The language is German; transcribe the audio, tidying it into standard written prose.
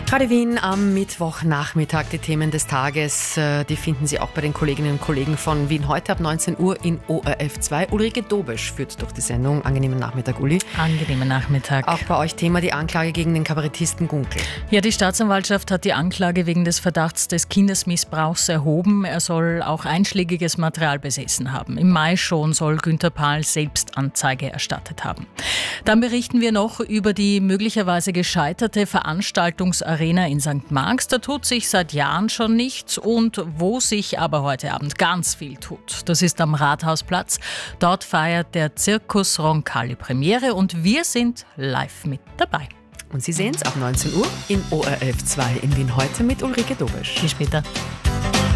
Radio Wien am Mittwochnachmittag. Die Themen des Tages, die finden Sie auch bei den Kolleginnen und Kollegen von Wien heute ab 19 Uhr in ORF 2. Ulrike Dobesch führt durch die Sendung. Angenehmen Nachmittag, Uli. Angenehmen Nachmittag. Auch bei euch Thema die Anklage gegen den Kabarettisten Gunkel. Ja, die Staatsanwaltschaft hat die Anklage wegen des Verdachts des Kindesmissbrauchs erhoben. Er soll auch einschlägiges Material besessen haben. Im Mai schon soll Günther Pahl selbst Anzeige erstattet haben. Dann berichten wir noch über die möglicherweise gescheiterte Veranstaltungsarena in St. Marx. Da tut sich seit Jahren schon nichts und wo sich aber heute Abend ganz viel tut. Das ist am Rathausplatz. Dort feiert der Zirkus Roncalli Premiere und wir sind live mit dabei. Und Sie sehen es ab 19 Uhr in ORF 2 in Wien heute mit Ulrike Dobesch. Bis später.